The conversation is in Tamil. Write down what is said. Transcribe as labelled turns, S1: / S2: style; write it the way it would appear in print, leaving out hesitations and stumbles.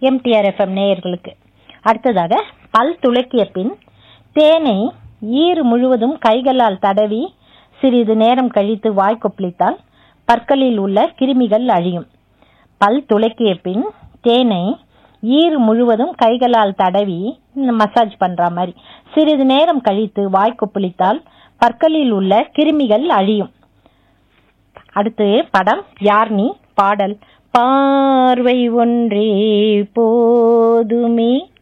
S1: எம்டிஆர் எஃப்எம் நேயர்களுக்கு. அடுத்ததாக, பல் துலக்கிய பின் தேனை ஈறு முழுவதும் கைகளால் தடவி சிறிது நேரம் கழித்து வாய் கொப்பளித்தால் பற்களில் உள்ள கிருமிகள் அழியும். பல் துலக்கிய பின் தேனை ஈறு முழுவதும் கைகளால் தடவி மசாஜ் பண்ற மாதிரி சிறிது நேரம் கழித்து வாய் கொப்பளித்தால் பற்களில் உள்ள கிருமிகள் அழியும். அடுத்து படம் யார் நீ, பாடல் பார்வை ஒன்றே போதுமே